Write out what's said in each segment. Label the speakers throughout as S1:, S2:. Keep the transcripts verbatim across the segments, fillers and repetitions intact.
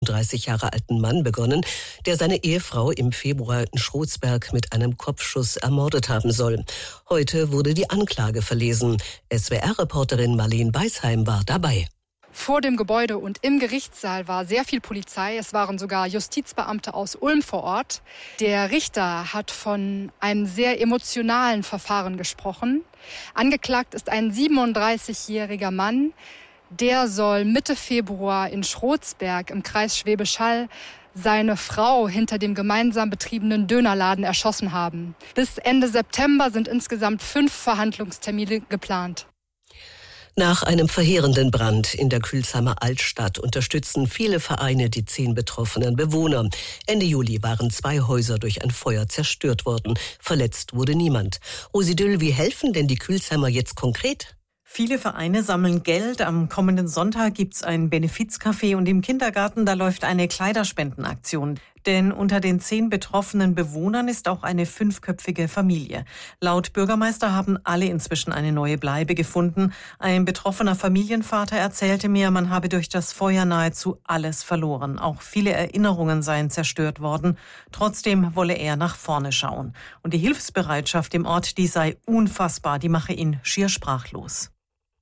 S1: siebenunddreißig Jahre alten Mann begonnen, der seine Ehefrau im Februar in Schrotsberg mit einem Kopfschuss ermordet haben soll. Heute wurde die Anklage verlesen. S W R-Reporterin Marleen Beisheim war dabei.
S2: Vor dem Gebäude und im Gerichtssaal war sehr viel Polizei. Es waren sogar Justizbeamte aus Ulm vor Ort. Der Richter hat von einem sehr emotionalen Verfahren gesprochen. Angeklagt ist ein siebenunddreißigjähriger Mann. Der soll Mitte Februar in Schrotsberg im Kreis Schwäbisch Hall seine Frau hinter dem gemeinsam betriebenen Dönerladen erschossen haben. Bis Ende September sind insgesamt fünf Verhandlungstermine geplant.
S1: Nach einem verheerenden Brand in der Külsheimer Altstadt unterstützen viele Vereine die zehn betroffenen Bewohner. Ende Juli waren zwei Häuser durch ein Feuer zerstört worden. Verletzt wurde niemand. Rosi Düll, wie helfen denn die Külsheimer jetzt konkret?
S3: Viele Vereine sammeln Geld. Am kommenden Sonntag gibt's ein Benefizcafé und im Kindergarten, da läuft eine Kleiderspendenaktion. Denn unter den zehn betroffenen Bewohnern ist auch eine fünfköpfige Familie. Laut Bürgermeister haben alle inzwischen eine neue Bleibe gefunden. Ein betroffener Familienvater erzählte mir, man habe durch das Feuer nahezu alles verloren. Auch viele Erinnerungen seien zerstört worden. Trotzdem wolle er nach vorne schauen. Und die Hilfsbereitschaft im Ort, die sei unfassbar. Die mache ihn schier sprachlos.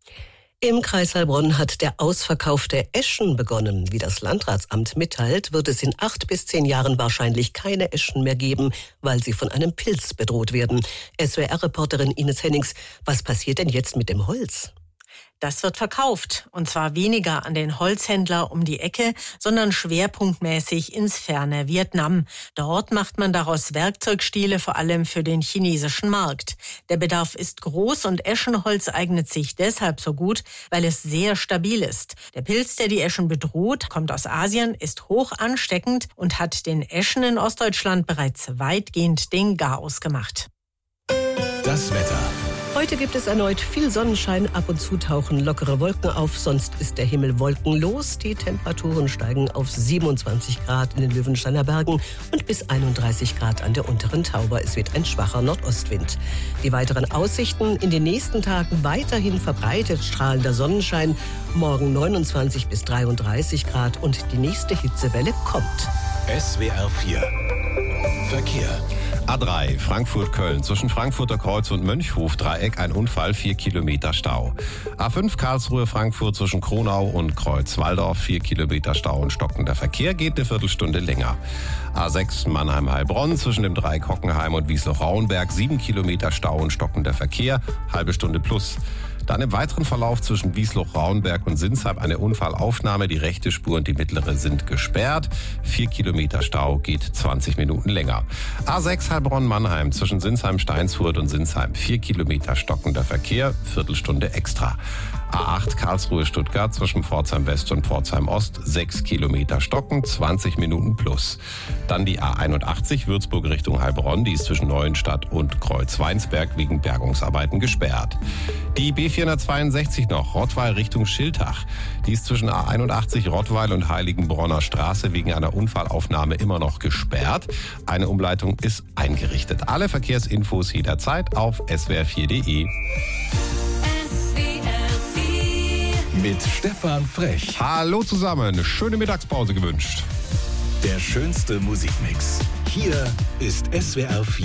S1: Im Kreis Heilbronn hat der Ausverkauf der Eschen begonnen. Wie das Landratsamt mitteilt, wird es in acht bis zehn Jahren wahrscheinlich keine Eschen mehr geben, weil sie von einem Pilz bedroht werden. S W R-Reporterin Ines Hennings, was passiert denn jetzt mit dem Holz?
S4: Das wird verkauft, und zwar weniger an den Holzhändler um die Ecke, sondern schwerpunktmäßig ins ferne Vietnam. Dort macht man daraus Werkzeugstiele, vor allem für den chinesischen Markt. Der Bedarf ist groß und Eschenholz eignet sich deshalb so gut, weil es sehr stabil ist. Der Pilz, der die Eschen bedroht, kommt aus Asien, ist hoch ansteckend und hat den Eschen in Ostdeutschland bereits weitgehend den Garaus gemacht.
S5: Das Wetter.
S1: Heute gibt es erneut viel Sonnenschein, ab und zu tauchen lockere Wolken auf, sonst ist der Himmel wolkenlos. Die Temperaturen steigen auf siebenundzwanzig Grad in den Löwensteiner Bergen und bis einunddreißig Grad an der unteren Tauber. Es wird ein schwacher Nordostwind. Die weiteren Aussichten: in den nächsten Tagen weiterhin verbreitet strahlender Sonnenschein, morgen neunundzwanzig bis dreiunddreißig Grad und die nächste Hitzewelle kommt.
S5: S W R vier Verkehr.
S6: A drei, Frankfurt-Köln. Zwischen Frankfurter Kreuz und Mönchhof-Dreieck ein Unfall, vier Kilometer Stau. A fünf, Karlsruhe-Frankfurt zwischen Kronau und Kreuz-Walldorf, vier Kilometer Stau und stockender Verkehr, geht eine Viertelstunde länger. A sechs, Mannheim-Heilbronn zwischen dem Dreieck Hockenheim und Wiesloch-Rauenberg, sieben Kilometer Stau und stockender Verkehr, halbe Stunde plus. Dann im weiteren Verlauf zwischen Wiesloch-Rauenberg und Sinsheim eine Unfallaufnahme. Die rechte Spur und die mittlere sind gesperrt. Vier Kilometer Stau, geht zwanzig Minuten länger. A sechs Heilbronn-Mannheim zwischen Sinsheim-Steinsfurt und Sinsheim. Vier Kilometer stockender Verkehr, Viertelstunde extra. A acht Karlsruhe-Stuttgart zwischen Pforzheim West und Pforzheim Ost. Sechs Kilometer stocken, zwanzig Minuten plus. Dann die A einundachtzig Würzburg Richtung Heilbronn. Die ist zwischen Neuenstadt und Kreuzweinsberg wegen Bergungsarbeiten gesperrt. Die B vierhundertzweiundsechzig noch, Rottweil Richtung Schiltach. Die ist zwischen A einundachtzig Rottweil und Heiligenbronner Straße wegen einer Unfallaufnahme immer noch gesperrt. Eine Umleitung ist eingerichtet. Alle Verkehrsinfos jederzeit auf s w r vier punkt d e.
S5: Mit Stefan Frech.
S6: Hallo zusammen, schöne Mittagspause gewünscht.
S5: Der schönste Musikmix. Hier ist S W R vier.